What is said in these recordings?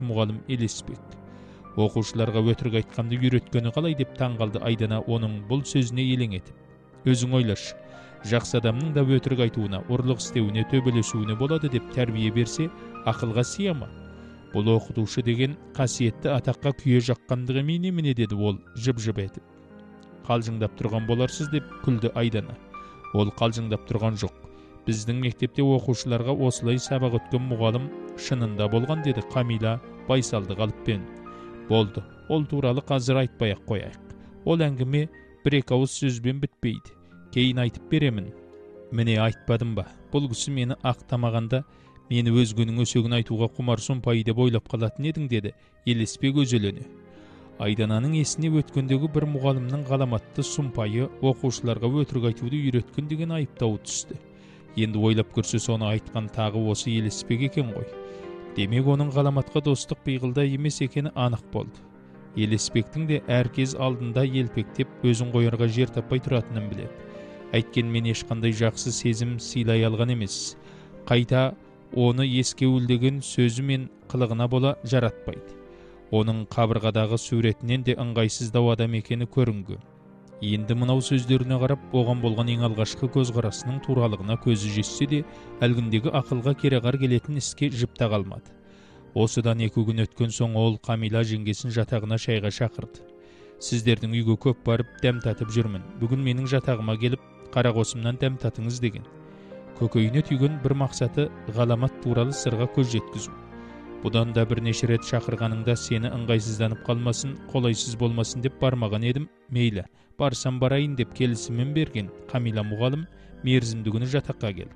мұғалім Елеспек. Оқушыларға өтірік айтқанды үйреткені қалай деп таңғалды Айдана оның бұл сөзіне елең етіп. Өзің ойлашы, жақсы адамның да өтірік айтуына, ұрлық істеуіне, төбелесуіне болады деп тәрбие берсе, ақылға сыя ма? Бұл оқытушы деген қасиетті атаққа күйе жаққандығы немене деді ол жып-жып етіп. Қалжыңдап тұрған боларсыз деп күлді Айдана. Ол қалжыңдап тұрған жоқ. Біздің мектепте оқушыларға осылай сабақ өткен мұғалім шынында болған деді Камила байсалды қалыппен. Болды, ол туралы қазір айтпай-ақ қояйық. Ол әңгіме бір-екі ауыз сөзбен бітпейді. Кейін айтып беремін. Міне айтпадым ба? Бұл кісі мені ақтамағанда, мені өзгенің өсегін айтуға құмар сұмпайы деп ойлап қалатын едің деді Елеспек өзелене. Айдананың есіне өткендегі бір мұғалімнің ғаламатты сұмпайы оқушыларға өтірік айтуды үйреткен деген айыптауы түсті. Енді ойлап көрсе соны айтқан тағы осы Елеспек екен ғой. Демек оның ғаламатқа достық пиғылда емес екені анық болды. Елеспектің де әр кез алдында елпектеп өзін қоярға жер таппай тұратынын біледі. Әйткенмен ешқандай жақсы сезім сыйлай алған емес. Қайта оны ескеуілдеген сөзі мен қылығына бола жаратпайды. Оның қабырғадағы суретінен де ыңғайсыздау адам екені көрінген. Енді мынау сөздеріне қарап, оған болған ең алғашқы көзқарасының туралығына көзі жетсе де, әлгіндегі ақылға кереғар келетін іске жіпта қалмады. Осыдан 2 күн өткен соң ол Камила жеңгесін жатағына шайға шақырды. Сіздердің үйге көп барып дәм татып жүрмін. Бүгін менің жатағыма келіп, қарақосымнан дәм татыңыз деген. Көкейіне түйген бір мақсаты ғаламат туралы сырға көз жеткізу. Бұдан да бірнеше рет шақырғаныңда сені ыңғайсызданып қалмасын, қолайсыз болмасын деп бармаған едім. Мейлі, барсам барайын деп келісімін берген Камила мұғалім мерзімді күні жатаққа келді.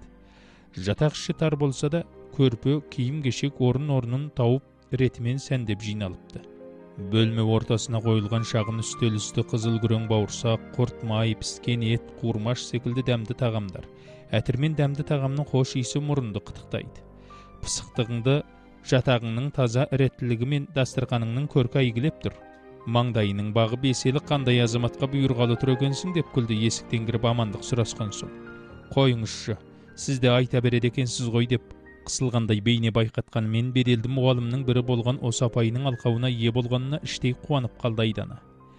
Жатақ іші тар болса да, көрпе, киім-кешек орын-орнын тауып ретімен сәндеп жиналыпты. Бөлме ортасына қойылған шағын үстел үсті қызыл күрең бауырсақ, құрт май, піскен ет, қуырмаш секілді дәмді тағамдар. Әтірмен дәмді тағамның хош иісі мұрынды қытықтайды. Пысықтығыңды жатағыңның таза іреттілігі мен дастарқаныңның көркі әйгілеп тұр. Маңдайының бағы беселі қандай азаматқа бұйырғалы тұр екенсің деп күлді есіктен кіріп амандық сұрасқан соң. Қойыңызшы, сіз де айта береді екенсіз ғой деп қысылғандай бейне байқатқанымен беделді мұғалімнің бірі болған осы апайының алқауына ие болғанына іштей қуанып қалды Айдана.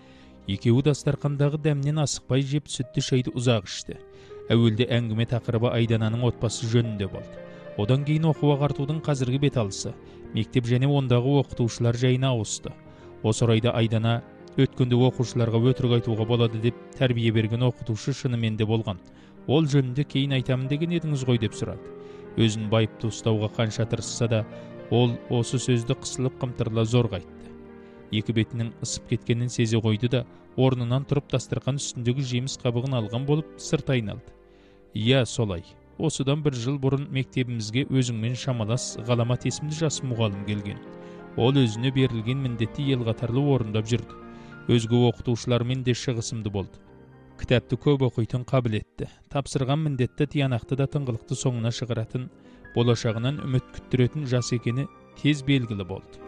Екеуі дастарқандағы дәмнен асықпай жеп сүтті шайды ұзақ ішті. Әуелде әңгіме тақырыбы Айдананың отбасы жөнінде болды. Одан кейін оқу ағартудың қазіргі беталысы, мектеп және ондағы оқытушылар жайына ауысты. Осы орайда Айдана өткенде оқушыларға өтірік айтуға болады деп тәрбие берген оқытушы шынымен де болған. Ол жөнінде кейін айтамын деген едіңіз ғой деп сұрады. Өзін байыпты ұстауға қанша тырысса да, ол осы сөзді қысылып қымтырыла зорға айтты. Екі бетінің ысып кеткенін сезе қойды да, орнынан тұрып дастарқан үстіндегі жеміс қабығын алған болып сырт айналды. Иә, солай. Осыдан 1 жыл бұрын мектебімізге өзіңмен шамалас ғаламат есімді жас мұғалім келген. Ол өзіне берілген міндетті ел қатарлы орындап жүрді. Өзге оқытушылармен де шығысымды болды. Кітапты көп оқитын қабілетті, тапсырған міндетті тиянақты да тыңғылықты соңына шығаратын, болашағынан үміт күттіретін жас екені тез белгілі болды.